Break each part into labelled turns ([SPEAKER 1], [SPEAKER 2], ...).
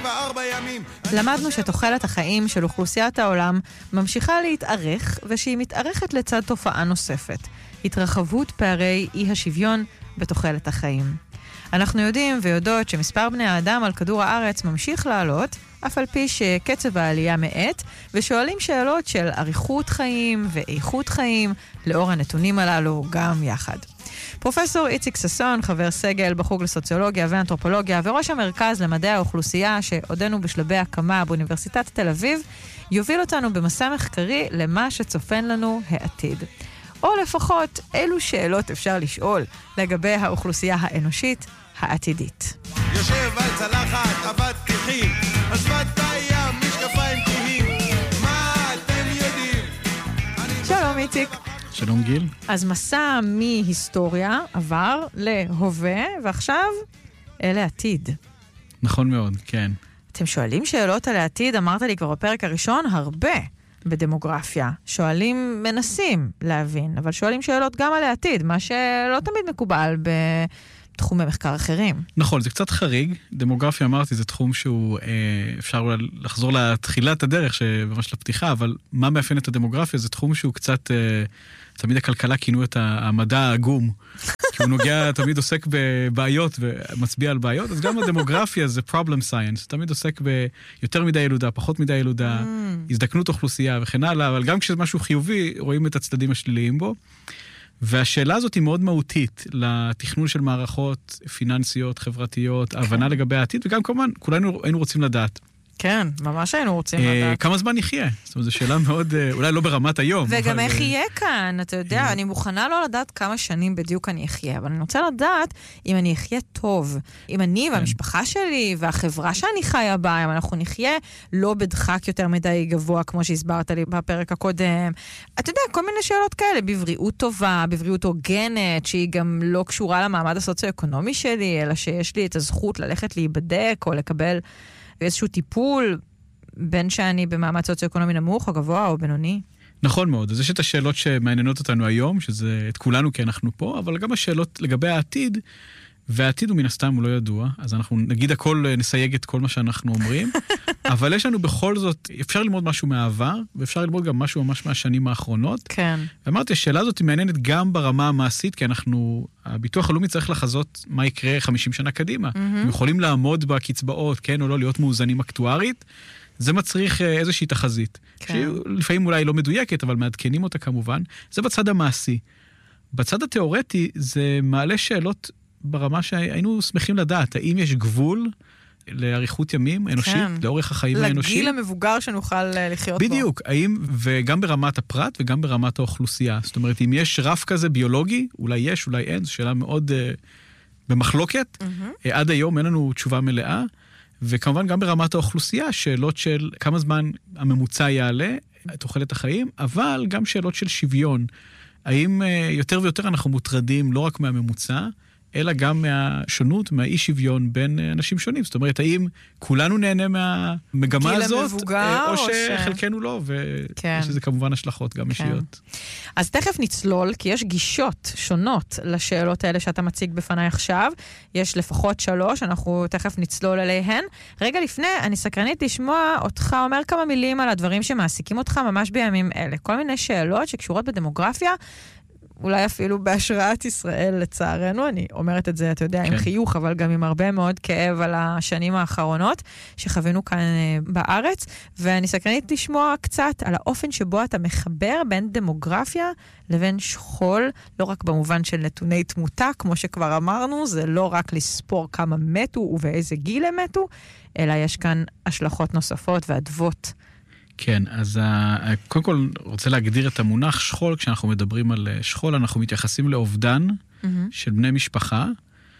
[SPEAKER 1] 24 ימים.
[SPEAKER 2] למדנו שתוחלת החיים של אוכלוסיית העולם ממשיכה להתארך, ושהיא מתארכת לצד תופעה נוספת, התרחבות פערי אי השוויון בתוחלת החיים. אנחנו יודעים ויודעות שמספר בני האדם על כדור הארץ ממשיך לעלות, אף על פי שקצב העלייה מעט, ושואלים שאלות של אריכות חיים ואיכות חיים, לאור הנתונים הללו גם יחד. פרופסור איציק ששון, חבר סגל בחוג לסוציולוגיה ואנתרופולוגיה, וראש המרכז למדעי האוכלוסייה שעודנו בשלבי הקמה באוניברסיטת תל אביב, יוביל אותנו במסע מחקרי למה שצופן לנו העתיד. או לפחות אילו שאלות אפשר לשאול לגבי האוכלוסייה האנושית העתידית.
[SPEAKER 1] יושב על צלחת, אבטיחים, השפת בים, משקפיים כהים. מה אתם יודעים?
[SPEAKER 2] שלום איציק.
[SPEAKER 3] שלום גיל.
[SPEAKER 2] אז מסע מהיסטוריה עבר להווה, ועכשיו אלה עתיד.
[SPEAKER 3] נכון מאוד, כן.
[SPEAKER 2] אתם שואלים שאלות על העתיד, אמרת לי כבר בפרק הראשון, הרבה בדמוגרפיה. שואלים, מנסים להבין, אבל שואלים שאלות גם על העתיד, מה שלא תמיד מקובל בתחומי מחקר אחרים.
[SPEAKER 3] נכון, זה קצת חריג. דמוגרפיה, אמרתי, זה תחום שהוא, אפשר לחזור לתחילת הדרך, ממש לפתיחה, אבל מה מאפיין את הדמוגרפיה? זה תחום שהוא קצת, תמיד הכלכלה כינו את המדע העגום, כי הוא נוגע, תמיד עוסק בבעיות ומצביע על בעיות, אז גם הדמוגרפיה זה problem science, תמיד עוסק ביותר מדי ילודה, פחות מדי ילודה, הזדקנות אוכלוסייה וכן הלאה, אבל גם כשזה משהו חיובי, רואים את הצדדים השליליים בו, והשאלה הזאת היא מאוד מהותית לתכנון של מערכות פיננסיות, חברתיות, הבנה לגבי העתיד, וגם כמובן, כולנו היינו רוצים לדעת.
[SPEAKER 2] כן, ממש היינו רוצים לדעת.
[SPEAKER 3] כמה זמן נחיה? זאת אומרת, זו שאלה מאוד, אולי לא ברמת היום.
[SPEAKER 2] וגם איך יהיה כאן, אתה יודע, אני מוכנה לא לדעת כמה שנים בדיוק אני אחיה, אבל אני רוצה לדעת אם אני אחיה טוב, אם אני והמשפחה שלי והחברה שאני חיה בה, אם אנחנו נחיה לא בדחק יותר מדי גבוה, כמו שהסברת לי בפרק הקודם. אתה יודע, כל מיני שאלות כאלה, בבריאות טובה, בבריאות הוגנת, שהיא גם לא קשורה למעמד הסוציו-אקונומי שלי, אלא שיש לי את הזכות ללכת להיבדק או לקבל ואיזשהו טיפול, בין שאני במעמד סוציו-אקונומי נמוך או גבוה או בינוני.
[SPEAKER 3] נכון מאוד. אז יש את השאלות שמעניינות אותנו היום, שזה את כולנו כי אנחנו פה, אבל גם השאלות לגבי העתיד, והעתיד הוא מן הסתם הוא לא ידוע, אז אנחנו נגיד הכל, נסייג את כל מה שאנחנו אומרים, אבל יש לנו בכל זאת, אפשר ללמוד משהו מהעבר, ואפשר ללמוד גם משהו ממש מהשנים האחרונות.
[SPEAKER 2] כן.
[SPEAKER 3] ואמרתי, השאלה הזאת היא מעניינת גם ברמה המעשית, כי הביטוח הלאומי צריך לחזות מה יקרה 50 שנה קדימה. הם יכולים לעמוד בקצבאות, כן או לא, להיות מאוזנים אקטוארית, זה מצריך איזושהי תחזית.
[SPEAKER 2] כן.
[SPEAKER 3] לפעמים אולי לא מדויקת, אבל מעדכנים אותה כמובן. זה בצד המעשי. בצד התיאורטי, זה מעלה שאלות ברמה שהיינו שמחים לדעת, האם יש גבול לאריכות ימים אנושית, כן. לאורך החיים האנושי?
[SPEAKER 2] לגיל המבוגר שנוכל לחיות בו.
[SPEAKER 3] בדיוק, האם, וגם ברמת הפרט וגם ברמת האוכלוסייה. זאת אומרת, אם יש רף כזה ביולוגי, אולי יש, אולי אין, זו שאלה מאוד במחלוקת. עד היום אין לנו תשובה מלאה, וכמובן גם ברמת האוכלוסייה, שאלות של כמה זמן הממוצע יעלה, תוחלת החיים, אבל גם שאלות של שוויון. האם יותר ויותר אנחנו מוטרדים לא רק מהממוצע, אלא גם מהשונות, מהאי שוויון בין אנשים שונים. זאת אומרת, האם כולנו נהנה מהמגמה הזאת, או שחלקנו לא, ויש לזה כמובן השלכות גם אישיות.
[SPEAKER 2] אז תכף נצלול, כי יש גישות שונות לשאלות האלה שאתה מציג בפניי עכשיו. יש לפחות 3, אנחנו תכף נצלול אליהן. רגע לפני, אני סקרנית לשמוע אותך אומר כמה מילים על הדברים שמעסיקים אותך ממש בימים אלה. כל מיני שאלות שקשורות בדמוגרפיה, אולי אפילו בהשראת ישראל לצערנו, אני אומרת את זה, אתה יודע, עם חיוך, אבל גם עם הרבה מאוד כאב על השנים האחרונות שחווינו כאן בארץ, ואני סקרנית לשמוע קצת על האופן שבו אתה מחבר בין דמוגרפיה לבין שכול, לא רק במובן של נתוני תמותה, כמו שכבר אמרנו, זה לא רק לספור כמה מתו ובאיזה גיל הם מתו, אלא יש כאן השלכות נוספות ועדבות.
[SPEAKER 3] כן, אז קודם כל רוצה להגדיר את המונח שכול, כשאנחנו מדברים על שכול, אנחנו מתייחסים לאובדן של בני משפחה,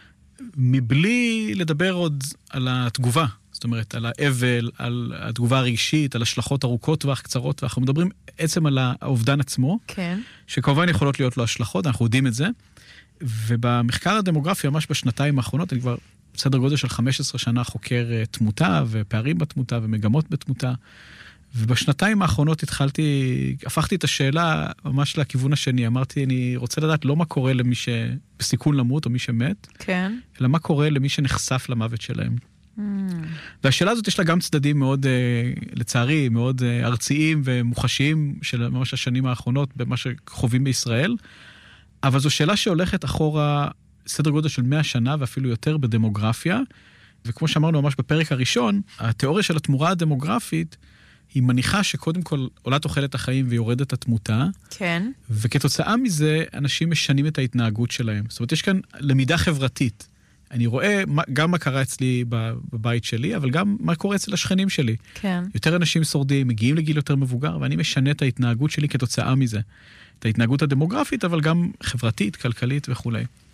[SPEAKER 3] מבלי לדבר עוד על התגובה, זאת אומרת, על האבל, על התגובה הרגשית, על השלכות ארוכות טווח, קצרות, ואנחנו מדברים עצם על האובדן עצמו,
[SPEAKER 2] כן.
[SPEAKER 3] שכמובן יכולות להיות לו השלכות, אנחנו יודעים את זה, ובמחקר הדמוגרפי, ממש בשנתיים האחרונות, אני כבר בסדר גודל של 15 שנה חוקר תמותה, ופערים בתמותה, ומגמות בתמותה, ובשנתיים האחרונות הפכתי את השאלה ממש לכיוון השני. אמרתי, אני רוצה לדעת לא מה קורה למי שבסיכון למות או מי שמת,
[SPEAKER 2] כן.
[SPEAKER 3] אלא מה קורה למי שנחשף למוות שלהם. והשאלה הזאת יש לה גם צדדים מאוד, לצערי, מאוד ארציים ומוחשיים של ממש השנים האחרונות במה שחווים בישראל, אבל זו שאלה שהולכת אחורה סדר גודל של 100 שנה ואפילו יותר בדמוגרפיה, וכמו שאמרנו ממש בפרק הראשון, התיאוריה של התמורה הדמוגרפית היא מניחה שקודם כל עולה תוחלת החיים ויורדת התמותה,
[SPEAKER 2] כן.
[SPEAKER 3] וכתוצאה מזה אנשים משנים את ההתנהגות שלהם. זאת אומרת, יש כאן למידה חברתית. אני רואה גם מה קרה אצלי בבית שלי, אבל גם מה קורה אצל השכנים שלי.
[SPEAKER 2] כן.
[SPEAKER 3] יותר אנשים שורדים, מגיעים לגיל יותר מבוגר, ואני משנה את ההתנהגות שלי כתוצאה מזה. את ההתנהגות הדמוגרפית, אבל גם חברתית, כלכלית וכו'.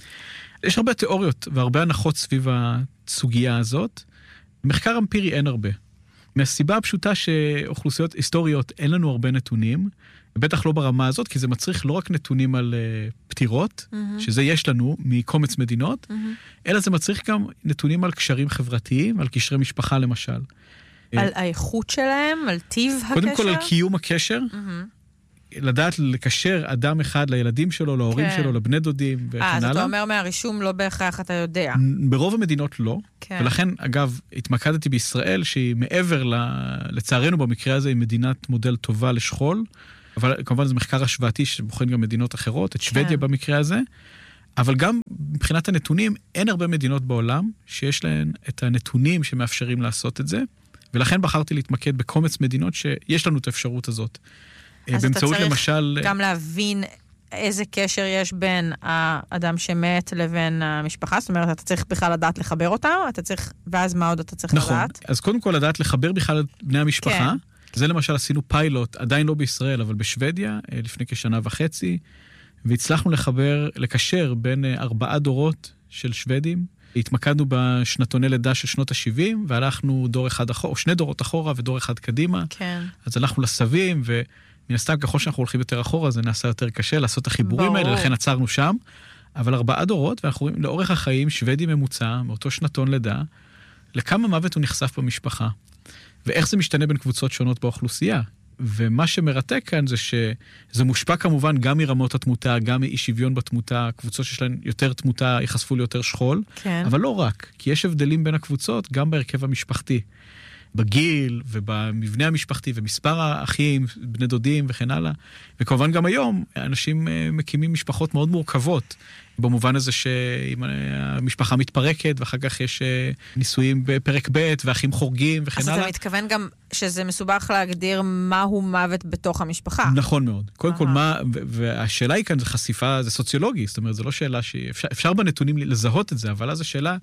[SPEAKER 3] יש הרבה תיאוריות והרבה הנחות סביב הסוגיה הזאת. מחקר אמפירי אין הרבה. מהסיבה הפשוטה שאוכלוסיות היסטוריות אין לנו הרבה נתונים, בטח לא ברמה הזאת, כי זה מצריך לא רק נתונים על פטירות, שזה יש לנו מקומץ מדינות, אלא זה מצריך גם נתונים על קשרים חברתיים, על קשרי משפחה למשל.
[SPEAKER 2] על האיכות שלהם, על טיב הקשר?
[SPEAKER 3] קודם כל על קיום הקשר, לדעת לקשר אדם אחד לילדים שלו, להורים שלו, לבני דודים וכן הלאה.
[SPEAKER 2] אז אתה אומר מהרישום לא בהכרח אתה יודע.
[SPEAKER 3] ברוב המדינות לא, ולכן אגב התמקדתי בישראל שהיא מעבר לצערנו במקרה הזה היא מדינת מודל טובה לשכול, אבל כמובן זה מחקר השוואתי שבוחן גם מדינות אחרות, את שוודיה במקרה הזה, אבל גם מבחינת הנתונים אין הרבה מדינות בעולם שיש להן את הנתונים שמאפשרים לעשות את זה, ולכן בחרתי להתמקד בקומץ מדינות שיש לנו את האפשרות הזאת.
[SPEAKER 2] אז אתה צריך גם להבין איזה קשר יש בין האדם שמת לבין המשפחה, זאת אומרת, אתה צריך בכלל לדעת לחבר אותם, אתה צריך, ואז מה עוד אתה צריך לדעת? נכון,
[SPEAKER 3] אז קודם כל לדעת לחבר בכלל את בני המשפחה, זה למשל עשינו פיילוט, עדיין לא בישראל, אבל בשוודיה, לפני כשנה וחצי, והצלחנו לקשר בין 4 דורות של שוודים, התמקדנו בשנתוני לידה של שנות ה-70, והלכנו דור אחד אחורה, או 2 דורות אחורה ודור אחד קדימה, אז הלכנו לסבים, מן הסתם, ככל שאנחנו הולכים יותר אחורה, זה נעשה יותר קשה לעשות את החיבורים האלה, לכן עצרנו שם. אבל 4 דורות, ואנחנו רואים לאורך החיים, שוודי ממוצע, מאותו שנתון לידה, לכמה מוות הוא נחשף במשפחה. ואיך זה משתנה בין קבוצות שונות באוכלוסייה. ומה שמרתק כאן זה שזה מושפע כמובן גם מרמות התמותה, גם מאי שוויון בתמותה, קבוצות שיש להן יותר תמותה יחשפו ליותר שכול, אבל לא רק, כי יש הבדלים בין הקבוצות גם בהרכב המשפחתי. בגיל ובמבנה המשפחתי ומספר האחים, בני דודים וכן הלאה. וכמובן גם היום אנשים מקימים משפחות מאוד מורכבות, במובן הזה שהמשפחה מתפרקת ואחר כך יש נישואים בפרק ב' ואחים חורגים וכן הלאה.
[SPEAKER 2] אז אתה מתכוון גם שזה מסובך להגדיר מהו מוות בתוך המשפחה.
[SPEAKER 3] נכון מאוד. קודם כל והשאלה היא כאן זה חשיפה, זה סוציולוגי, זאת אומרת, זו לא שאלה שאפשר בנתונים לזהות את זה, אבל אז השאלה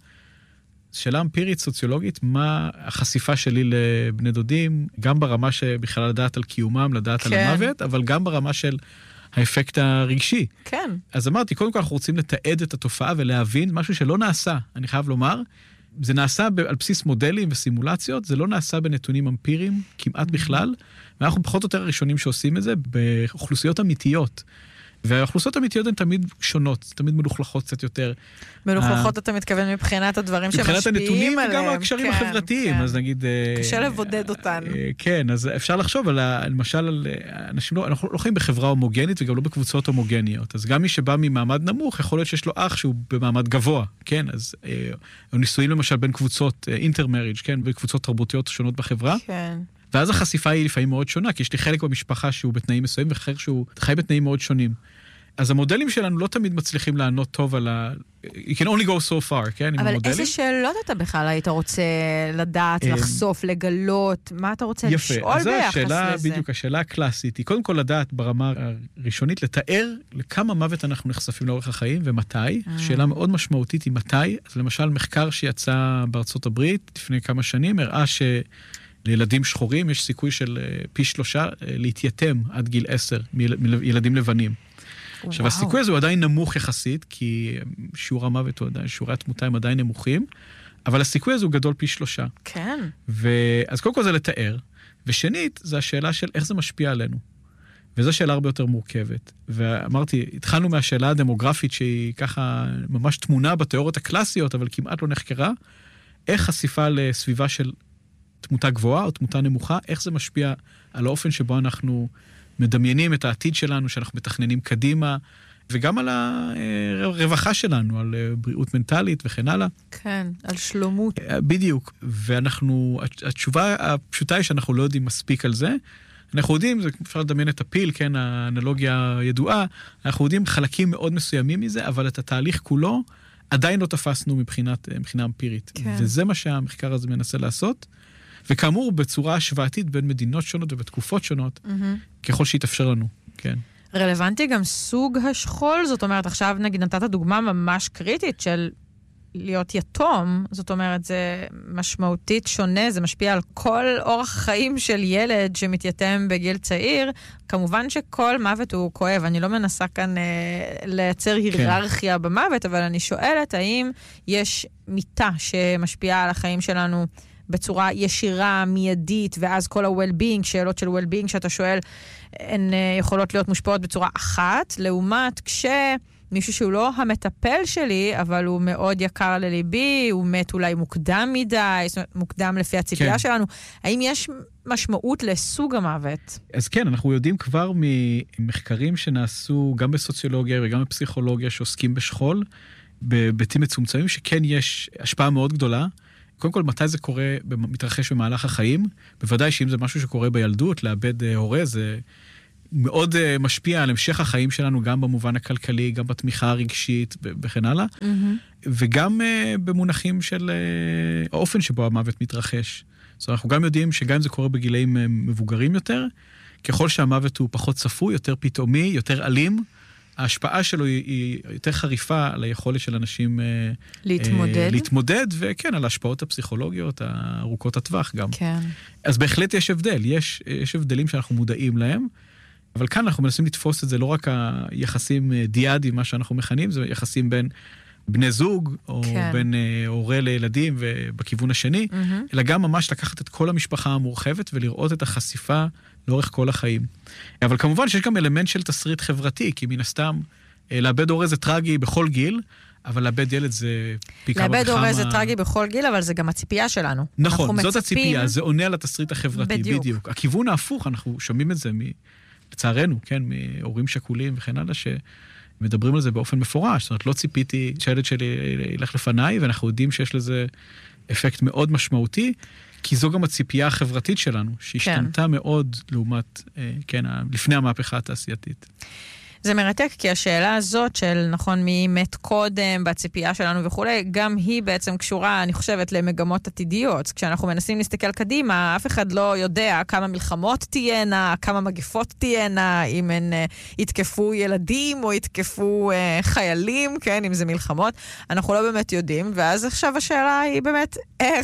[SPEAKER 3] אמפירית, סוציולוגית, מה החשיפה שלי לבני דודים, גם ברמה שבכלל לדעת על קיומם, לדעת על המוות, אבל גם ברמה של האפקט הרגשי.
[SPEAKER 2] כן.
[SPEAKER 3] אז אמרתי, קודם כל אנחנו רוצים לתעד את התופעה ולהבין משהו שלא נעשה, אני חייב לומר, זה נעשה על בסיס מודלים וסימולציות, זה לא נעשה בנתונים אמפיריים, כמעט בכלל, ואנחנו פחות או יותר הראשונים שעושים את זה באוכלוסיות אמיתיות. והאוכלוסיות האמיתיות הן תמיד שונות, תמיד מלוכלכות קצת יותר.
[SPEAKER 2] מלוכלכות אתה מתכוון מבחינת הדברים שמשפיעים עליהם.
[SPEAKER 3] מבחינת הנתונים וגם הקשרים החברתיים, אז נגיד...
[SPEAKER 2] קשה לבודד אותן.
[SPEAKER 3] כן, אז אפשר לחשוב למשל, אנחנו לא חיים בחברה הומוגנית וגם לא בקבוצות הומוגניות, אז גם מי שבא ממעמד נמוך, יכול להיות שיש לו אח שהוא במעמד גבוה, כן, אז נישואים למשל בין קבוצות אינטרמריג', כן, בקבוצות תרבותיות שונות בחברה.
[SPEAKER 2] כן.
[SPEAKER 3] ואז החשיפה היא לפעמים מאוד שונה, כי יש לי חלק במשפחה שהוא בתנאים מסוימים, ואחר שהוא חי בתנאים מאוד שונים. אז המודלים שלנו לא תמיד מצליחים לענות טוב על You can only go so far, כן?
[SPEAKER 2] אבל איזה שאלות אתה בכלל היית רוצה לדעת, לחשוף, לגלות? מה אתה רוצה לשאול ביחס לזה?
[SPEAKER 3] יפה, אז זו השאלה, בדיוק, השאלה הקלאסית. היא קודם כל לדעת ברמה הראשונית, לתאר לכמה מוות אנחנו נחשפים לאורך החיים ומתי. שאלה מאוד משמעותית היא מתי. אז למשל, מחקר שיצא בארצות הברית לפני כמה שנים, הראה לילדים שחורים יש סיכוי של פי 3 להתייתם עד גיל 10 מילדים לבנים. עכשיו, הסיכוי הזה הוא עדיין נמוך יחסית, כי שיעור המוות הוא עדיין, שיעורי התמותה הם עדיין נמוכים, אבל הסיכוי הזה הוא גדול פי 3.
[SPEAKER 2] כן.
[SPEAKER 3] אז קודם כל זה לתאר, ושנית, זה השאלה של איך זה משפיע עלינו. וזו שאלה הרבה יותר מורכבת. ואמרתי, התחלנו מהשאלה הדמוגרפית, שהיא ככה ממש תמונה בתיאוריות הקלאסיות, אבל כמעט לא נחקרה, איך חשיפה לסביבה של תמותה גבוהה או תמותה נמוכה, איך זה משפיע על האופן שבו אנחנו מדמיינים את העתיד שלנו, שאנחנו מתכננים קדימה, וגם על הרווחה שלנו, על בריאות מנטלית וכן הלאה.
[SPEAKER 2] כן, על שלומות.
[SPEAKER 3] בדיוק, התשובה הפשוטה היא שאנחנו לא יודעים מספיק על זה. אנחנו יודעים, אפשר לדמיין את הפיל, כן, האנלוגיה הידועה, אנחנו יודעים חלקים מאוד מסוימים מזה, אבל את התהליך כולו עדיין לא תפסנו מבחינה אמפירית.
[SPEAKER 2] כן.
[SPEAKER 3] וזה מה שהמחקר הזה מנסה לעשות, וכאמור, בצורה השוואתית בין מדינות שונות ובתקופות שונות, ככל שיתאפשר לנו, כן.
[SPEAKER 2] רלוונטי גם סוג השכול, זאת אומרת, עכשיו נגיד נתת דוגמה ממש קריטית של להיות יתום, זאת אומרת, זה משמעותית שונה, זה משפיע על כל אורח חיים של ילד שמתייתם בגיל צעיר. כמובן שכל מוות הוא כואב, אני לא מנסה כאן לייצר היררכיה במוות, אבל אני שואלת האם יש מיטה שמשפיעה על החיים שלנו בצורה ישירה, מיידית, ואז כל ה-well-being, שאלות של well-being שאתה שואל, הן יכולות להיות מושפעות בצורה אחת, לעומת מישהו שהוא לא המטפל שלי, אבל הוא מאוד יקר לליבי, הוא מת אולי מוקדם מדי, מוקדם לפי הציפייה שלנו. האם יש משמעות לסוג המוות?
[SPEAKER 3] אז כן, אנחנו יודעים כבר ממחקרים שנעשו גם בסוציולוגיה וגם בפסיכולוגיה שעוסקים בשכול, בביתים מצומצמים, שכן יש השפעה מאוד גדולה. קודם כל, מתי זה קורה, מתרחש במהלך החיים? בוודאי שאם זה משהו שקורה בילדות, לאבד הורה, זה מאוד משפיע על המשך החיים שלנו, גם במובן הכלכלי, גם בתמיכה הרגשית וכן הלאה, וגם במונחים של האופן שבו המוות מתרחש. זאת אומרת, אנחנו גם יודעים שגם אם זה קורה בגילאים מבוגרים יותר, ככל שהמוות הוא פחות צפוי, יותר פתאומי, יותר אלים, ההשפעה שלו היא יותר חריפה על היכולת של אנשים להתמודד, וכן, על ההשפעות הפסיכולוגיות, הארוכות הטווח גם.
[SPEAKER 2] כן.
[SPEAKER 3] אז בהחלט יש הבדל, יש הבדלים שאנחנו מודעים להם, אבל כאן אנחנו מנסים לתפוס את זה לא רק היחסים דיאדיים, מה שאנחנו מכנים, זה יחסים בין בני זוג, או בין הורה לילדים ובכיוון השני, אלא גם ממש לקחת את כל המשפחה המורחבת ולראות את החשיפה לאורך כל החיים. אבל כמובן שיש גם אלמנט של תסריט חברתי, כי מן הסתם לאבד הורה זה טרגי בכל גיל, אבל לאבד ילד זה פי כמה וכמה.
[SPEAKER 2] לאבד הורה זה טרגי בכל גיל, אבל זה גם הציפייה שלנו.
[SPEAKER 3] נכון, זאת הציפייה, זה עונה על התסריט החברתי, בדיוק. הכיוון ההפוך, אנחנו שומעים את זה לצערנו, כן, מהורים שכולים וכן הלאה, שמדברים על זה באופן מפורש. זאת אומרת, לא ציפיתי שהילד שלי ילך לפניי, ואנחנו יודעים שיש לזה אפקט מאוד משמעותי, כי זו גם הציפייה החברתית שלנו, שהשתנתה מאוד לעומת, כן, לפני המהפכה התעשייתית.
[SPEAKER 2] זה מרתק, כי השאלה הזאת של, נכון, מי מת קודם בציפייה שלנו וכולי, גם היא בעצם קשורה, אני חושבת, למגמות עתידיות. כשאנחנו מנסים להסתכל קדימה, אף אחד לא יודע כמה מלחמות תהיינה, כמה מגפות תהיינה, אם הן יתקפו ילדים או יתקפו חיילים, כן, אם זה מלחמות. אנחנו לא באמת יודעים, ואז עכשיו השאלה היא באמת,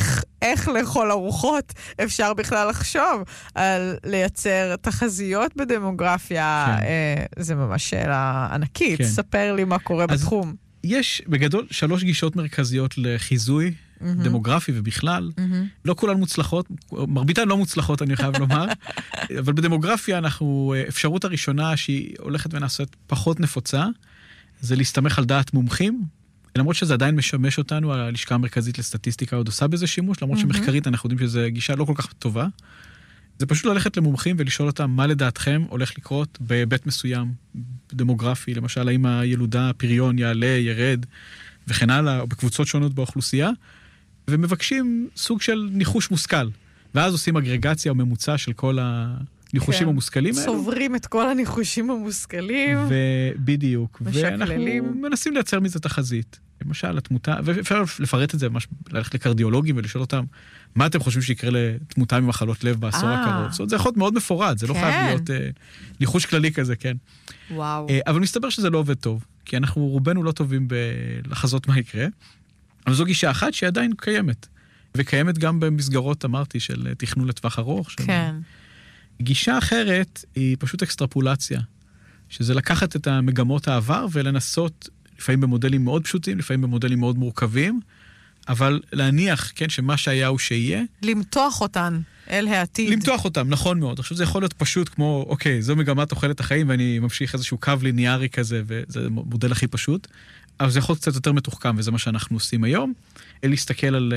[SPEAKER 2] איך לכל הרוחות אפשר בכלל לחשוב על לייצר תחזיות בדמוגרפיה? כן. זה ממש שאלה ענקית. כן. ספר לי מה קורה בתחום.
[SPEAKER 3] יש בגדול 3 גישות מרכזיות לחיזוי דמוגרפי ובכלל. לא כולן מוצלחות, מרביתן לא מוצלחות אני חייב לומר, אבל בדמוגרפיה אפשרות הראשונה שהיא הולכת ונעשית פחות נפוצה, זה להסתמך על דעת מומחים, למרות שזה עדיין משמש אותנו, הלשכה המרכזית לסטטיסטיקה עוד עושה בזה שימוש, למרות שמחקרית אנחנו יודעים שזו גישה לא כל כך טובה. זה פשוט ללכת למומחים ולשאול אותם מה לדעתכם הולך לקרות בהיבט מסוים, דמוגרפי, למשל האם הילודה, הפריון יעלה, ירד וכן הלאה, או בקבוצות שונות באוכלוסייה, ומבקשים סוג של ניחוש מושכל, ואז עושים אגרגציה או ממוצע של כל הניחושים המושכלים האלו.
[SPEAKER 2] סוברים את כל הניחושים המושכלים.
[SPEAKER 3] ובדיוק, ואנחנו מנסים לייצר מזה תחזית. למשל, התמותה, ואפשר לפרט את זה, ללכת לקרדיולוגים ולשאול אותם, מה אתם חושבים שיקרה לתמותה ממחלות לב בעשור הקרוב? זאת אומרת, זה יכול להיות מאוד מפורט, זה לא חייב להיות ניחוש כללי כזה, כן.
[SPEAKER 2] וואו.
[SPEAKER 3] אבל מסתבר שזה לא עובד טוב, כי אנחנו רובנו לא טובים לחזות מה יקרה, אבל זו גישה אחת שהיא עדיין קיימת, וקיימת גם במסגרות, אמרתי, של תכנון לטווח ארוך.
[SPEAKER 2] כן.
[SPEAKER 3] גישה אחרת היא פשוט אקסטרפולציה, שזה לקחת את המגמות העבר ולנסות לפעמים במודלים מאוד פשוטים, לפעמים במודלים מאוד מורכבים, אבל להניח, כן, שמה שהיה הוא שיהיה.
[SPEAKER 2] למתוח אותן אל העתיד.
[SPEAKER 3] למתוח אותם, נכון מאוד. עכשיו זה יכול להיות פשוט כמו, אוקיי, זו מגמת תוחלת החיים, ואני ממשיך איזשהו קו ליניארי כזה, וזה המודל הכי פשוט. אבל זה יכול להיות קצת יותר מתוחכם, וזה מה שאנחנו עושים היום. להסתכל על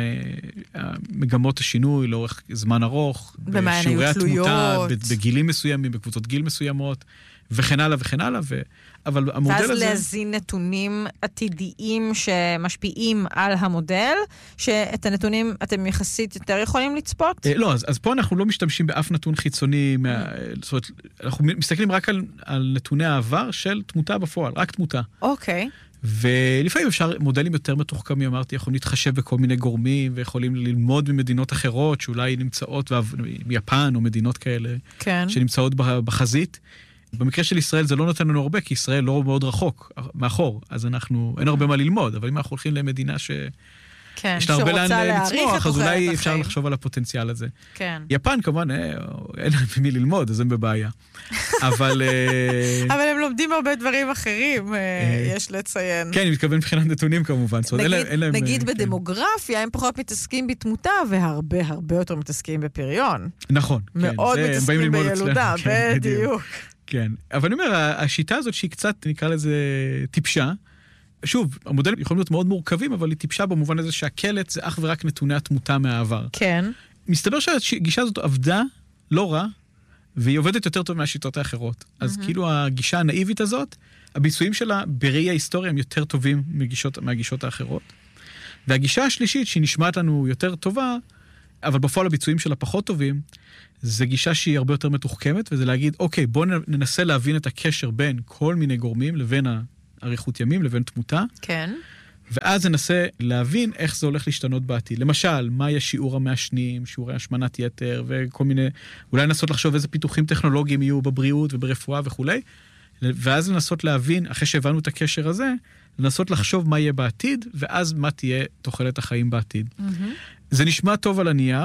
[SPEAKER 3] מגמות השינוי לאורך זמן ארוך, בשיעורי התמותה, בגילים מסוימים, בקבוצות גיל מסוימות,
[SPEAKER 2] וכן
[SPEAKER 3] הלאה וכן הלאה, אבל המודל הזה...
[SPEAKER 2] ואז להזין נתונים עתידיים שמשפיעים על המודל, שאת הנתונים אתם יחסית יותר יכולים לצפות?
[SPEAKER 3] לא, אז פה אנחנו לא משתמשים באף נתון חיצוני, זאת אומרת, אנחנו מסתכלים רק על נתוני העבר של תמותה בפועל, רק תמותה.
[SPEAKER 2] אוקיי.
[SPEAKER 3] ולפעמים אפשר, מודלים יותר מתוחכמים, אמרתי, יכולים להתחשב בכל מיני גורמים, ויכולים ללמוד ממדינות אחרות, שאולי נמצאות, מיפן או מדינות כאלה,
[SPEAKER 2] כן.
[SPEAKER 3] שנמצאות בחזית. במקרה של ישראל זה לא נותן לנו הרבה, כי ישראל לא מאוד רחוק מאחור, אז אין הרבה מה ללמוד, אבל אם אנחנו הולכים למדינה יש לה הרבה לאן לצמוח, אז אולי אפשר לחשוב על הפוטנציאל הזה.
[SPEAKER 2] כן.
[SPEAKER 3] יפן כמובן, אין להם מי ללמוד, אז הם בבעיה. אבל
[SPEAKER 2] הם לומדים הרבה דברים אחרים, יש לציין.
[SPEAKER 3] כן, אני מתכוון מבחינת נתונים כמובן.
[SPEAKER 2] נגיד בדמוגרפיה, הם פחות מתעסקים בתמותה, והרבה הרבה יותר מתעסקים בפריון.
[SPEAKER 3] נכון.
[SPEAKER 2] מאוד מתעסקים בילודה, בדיוק.
[SPEAKER 3] כן, אבל אני אומר, השיטה הזאת שהיא קצת, נקרא לזה, טיפשה, שוב, המודלים יכולים להיות מאוד מורכבים, אבל היא טיפשה במובן הזה שהקלט זה אך ורק נתוני התמותה מהעבר.
[SPEAKER 2] כן.
[SPEAKER 3] מסתבר שהגישה הזאת עבדה לא רע, והיא עובדת יותר טוב מהשיטות האחרות. אז כאילו הגישה הנאיבית הזאת, הביצועים שלה בראי ההיסטוריה הם יותר טובים מהגישות האחרות. והגישה השלישית, שהיא נשמעת לנו יותר טובה, אבל בפועל הביצועים שלה פחות טובים, זה גישה שהיא הרבה יותר מתוחכמת, וזה להגיד, אוקיי, בואו ננסה להבין את הקשר בין כל מיני גורמים לבין אריכות ימים, לבין תמותה.
[SPEAKER 2] כן.
[SPEAKER 3] ואז ננסה להבין איך זה הולך להשתנות בעתיד. למשל, מה יהיה שיעור המעשנים, שיעורי השמנת יתר, וכל מיני, אולי לנסות לחשוב איזה פיתוחים טכנולוגיים יהיו בבריאות וברפואה וכו'. ואז לנסות להבין, אחרי שהבנו את הקשר הזה, לנסות לחשוב מה יהיה בעתיד, ואז מה תהיה תוחלת החיים בעתיד. זה נשמע טוב על הנייר,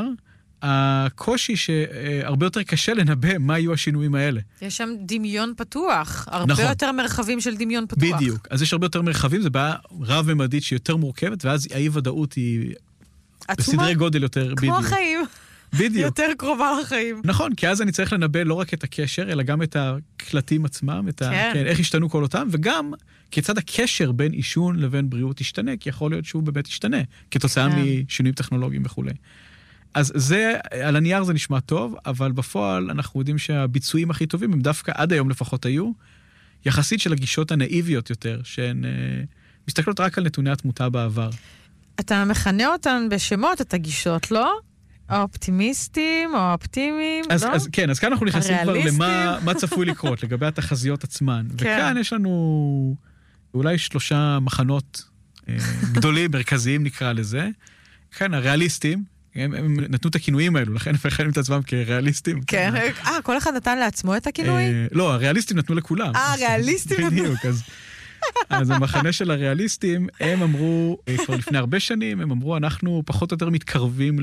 [SPEAKER 3] הקושי שהרבה יותר קשה לנבא מה יהיו השינויים האלה.
[SPEAKER 2] יש שם דמיון פתוח, הרבה יותר מרחבים של דמיון פתוח.
[SPEAKER 3] בדיוק, אז יש הרבה יותר מרחבים, זה בעיה רב-ממדית שהיא יותר מורכבת, ואז האי-ודאות היא בסדרי גודל יותר,
[SPEAKER 2] כמו החיים.
[SPEAKER 3] בדיוק.
[SPEAKER 2] יותר קרובה לחיים.
[SPEAKER 3] נכון, כי אז אני צריך לנבא לא רק את הקשר, אלא גם את הקלטים עצמם, איך השתנו כל אותם, וגם כיצד הקשר בין עישון לבין בריאות ישתנה, כי יכול להיות שהוא באמת ישתנה, כתוצאה משינויים טכנולוגיים וכו'. אז זה, על הנייר זה נשמע טוב, אבל בפועל אנחנו יודעים שהביצועים הכי טובים הם דווקא עד היום לפחות היו, יחסית של הגישות הנאיביות יותר, שהן מסתכלות רק על נתוני התמותה בעבר.
[SPEAKER 2] אתה מכנה אותן בשמות, את הגישות, לא? האופטימיסטים או האופטימיים, לא?
[SPEAKER 3] אז כן, אז כאן אנחנו נכנסים כבר למה צפוי לקרות, לגבי התחזיות עצמן. וכאן יש לנו אולי 3 מחנות גדולים, מרכזיים נקרא לזה. כאן הריאליסטים, הם נתנו את הכינויים האלו, לכן הם מכנים את עצמם כריאליסטים.
[SPEAKER 2] כן, כל אחד נתן לעצמו את הכינוי?
[SPEAKER 3] לא, הריאליסטים נתנו לכולם.
[SPEAKER 2] הריאליסטים נתנו.
[SPEAKER 3] בדיוק, אז המחנה של הריאליסטים, הם אמרו, כבר לפני הרבה שנים, הם אמרו, אנחנו פחות או יותר מתקרבים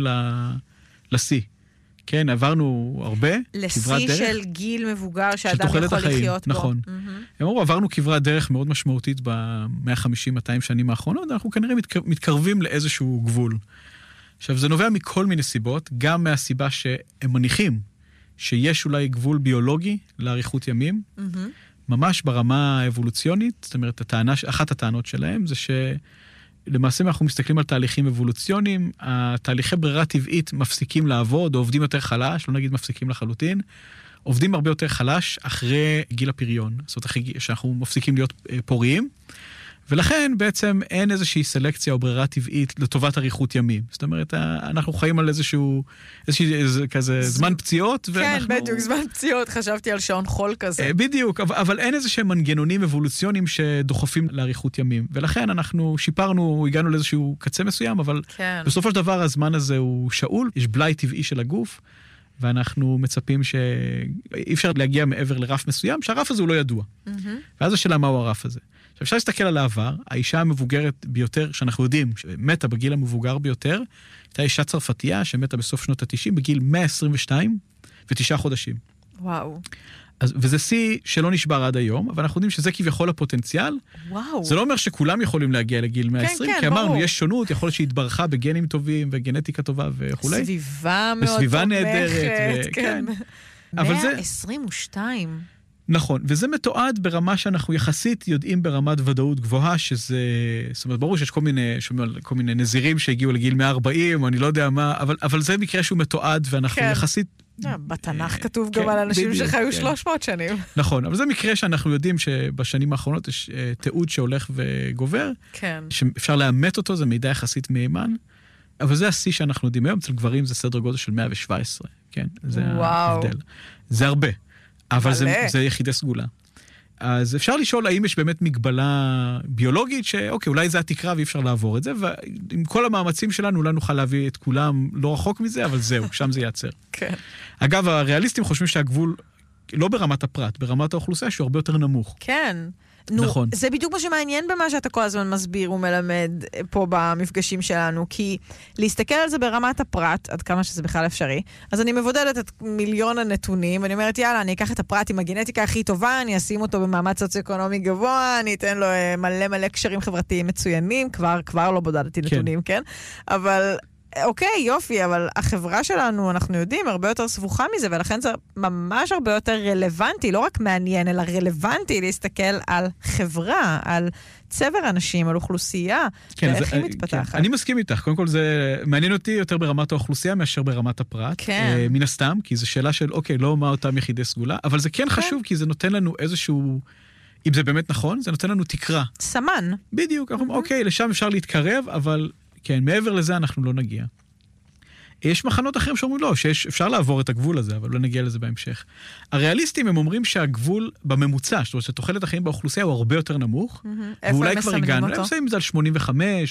[SPEAKER 3] לשיא. כן, עברנו הרבה, כברת דרך.
[SPEAKER 2] לשיא של גיל מבוגר שאדם יכול לחיות בו.
[SPEAKER 3] נכון. הם אמרו, עברנו כברת דרך מאוד משמעותית ב-150-200 שנים האחרונות, אנחנו כנראה מתקרבים לאיזשהו גבול. עכשיו, זה נובע מכל מיני סיבות, גם מהסיבה שהם מניחים שיש אולי גבול ביולוגי לאריכות ימים, ממש ברמה האבולוציונית, זאת אומרת, אחת הטענות שלהם זה שלמעשה אנחנו מסתכלים על תהליכים אבולוציוניים, התהליכי ברירה טבעית מפסיקים לעבוד, או עובדים יותר חלש, לא נגיד מפסיקים לחלוטין, עובדים הרבה יותר חלש אחרי גיל הפריון, זאת אומרת, אחרי שאנחנו מפסיקים להיות פוריים, ולכן בעצם אין איזושהי סלקציה או ברירה טבעית לטובת אריכות ימים. זאת אומרת, אנחנו חיים על איזשהו כזה זמן פציעות.
[SPEAKER 2] כן, בדיוק, זמן פציעות, חשבתי על שעון חול כזה.
[SPEAKER 3] בדיוק, אבל אין איזשהם מנגנונים אבולוציוניים שדוחפים לאריכות ימים. ולכן אנחנו שיפרנו, הגענו לאיזשהו קצה מסוים, אבל בסופו של דבר הזמן הזה הוא שאול, יש בלאי טבעי של הגוף, ואנחנו מצפים שאי אפשר להגיע מעבר לרף מסוים, שהרף הזה הוא לא ידוע. ואז השאלה מהו הרף הזה. עכשיו, אפשר להסתכל על העבר, האישה המבוגרת ביותר, שאנחנו יודעים, שמתה בגיל המבוגר ביותר, הייתה אישה צרפתייה שמתה בסוף שנות ה-90, בגיל 122 ו9 חודשים.
[SPEAKER 2] וואו.
[SPEAKER 3] וזה שיא שלא נשבר עד היום, אבל אנחנו יודעים שזה כביכול הפוטנציאל.
[SPEAKER 2] וואו.
[SPEAKER 3] זה לא אומר שכולם יכולים להגיע לגיל 120, כי אמרנו, יש שונות, יכול להיות שהתברכה בגנים טובים וגנטיקה טובה וכו'.
[SPEAKER 2] סביבה מאוד
[SPEAKER 3] וסביבה נהדרת.
[SPEAKER 2] כן. 122.
[SPEAKER 3] נכון, וזה מתועד ברמה שאנחנו יחסית יודעים ברמת ודאות גבוהה, שזה, זאת אומרת, ברור שיש כל מיני נזירים שהגיעו לגיל 140, או אני לא יודע מה, אבל זה מקרה שהוא מתועד, ואנחנו יחסית
[SPEAKER 2] בתנ"ך כתוב גם על אנשים שחיו 300 שנים.
[SPEAKER 3] נכון, אבל זה מקרה שאנחנו יודעים שבשנים האחרונות יש תיעוד שהולך וגובר, שאפשר לאמת אותו, זה מידע יחסית מהימן, אבל זה השיא שאנחנו יודעים היום, אצל גברים זה סדר גודל של 117, כן? זה ההבדל. זה הרבה, אבל זה יחידי סגולה. אז אפשר לשאול האם יש באמת מגבלה ביולוגית, שאוקיי, אולי זה התקרה ואי אפשר לעבור את זה, ועם כל המאמצים שלנו, אולי נוכל להביא את כולם לא רחוק מזה, אבל זהו, שם זה ייעצר.
[SPEAKER 2] כן.
[SPEAKER 3] אגב, הריאליסטים חושבים שהגבול, לא ברמת הפרט, ברמת האוכלוסייה, שהוא הרבה יותר נמוך.
[SPEAKER 2] כן. נכון. זה בדיוק מה שמעניין במה שאתה כל הזמן מסביר ומלמד פה במפגשים שלנו, כי להסתכל על זה ברמת הפרט, עד כמה שזה בכלל אפשרי, אז אני מבודדת את מיליון הנתונים, ואני אומרת, יאללה, אני אקח את הפרט עם הגנטיקה הכי טובה, אני אשים אותו במעמד סוציו-אקונומי גבוה, אני אתן לו מלא קשרים חברתיים מצוינים, כבר לא בודדתי נתונים, כן? אבל אוקיי, יופי, אבל החברה שלנו, אנחנו יודעים, הרבה יותר סבוכה מזה, ולכן זה ממש הרבה יותר רלוונטי, לא רק מעניין, אלא רלוונטי להסתכל על חברה, על צבר אנשים, על אוכלוסייה, ואיך היא מתפתחת.
[SPEAKER 3] אני מסכים איתך, קודם כל זה מעניין אותי יותר ברמת האוכלוסייה מאשר ברמת הפרט. מן הסתם, כי זו שאלה של, אוקיי, לא מה אותם יחידי סגולה, אבל זה כן חשוב, כי זה נותן לנו איזשהו, אם זה באמת נכון, זה נותן לנו תקרה.
[SPEAKER 2] סמן.
[SPEAKER 3] בדיוק, אוקיי, לשם אפשר להתקרב, אבל כן, מעבר לזה אנחנו לא נגיע. יש מחנות אחרים שאומרים לא, שאפשר לעבור את הגבול הזה, אבל לא נגיע לזה בהמשך. הריאליסטים הם אומרים שהגבול בממוצע, זאת אומרת, שתוחלת החיים באוכלוסייה הוא הרבה יותר נמוך, ואולי כבר הגענו, הם שמים את זה על 85,